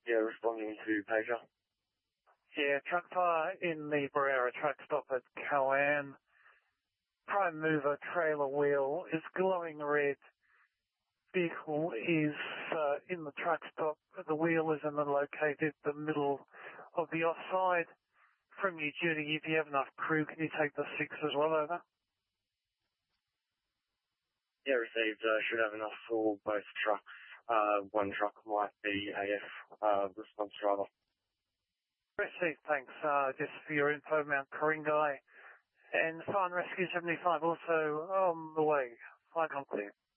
Yeah, responding to pager. Yeah, truck fire in the Barrera truck stop at Coan. Prime mover trailer wheel is glowing red. Vehicle is in the truck stop. The wheel is in located the middle of the offside. From your duty, if you have enough crew, can you take the 6 as well, over? Yeah, received. Should have enough for both trucks. One truck might be AF response driver. Received, thanks. Just for your info, Mount Coringai. And Fire and Rescue 75 also on the way. Flight on clear.